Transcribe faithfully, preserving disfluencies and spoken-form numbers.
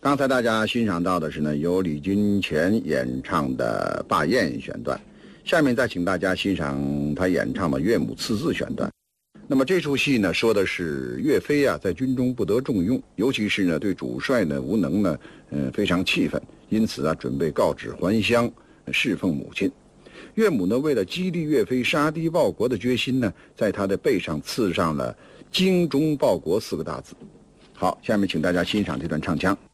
刚才大家欣赏到的是呢，由李金泉演唱的《霸艳》选段，下面再请大家欣赏他演唱的《岳母刺字》选段。那么这出戏呢，说的是岳飞啊在军中不得重用，尤其是呢对主帅呢无能呢，嗯、呃、非常气愤，因此啊准备告旨还乡，侍奉母亲。岳母呢为了激励岳飞杀敌报国的决心呢，在他的背上刺上了“精忠报国”四个大字。好，下面请大家欣赏这段唱腔。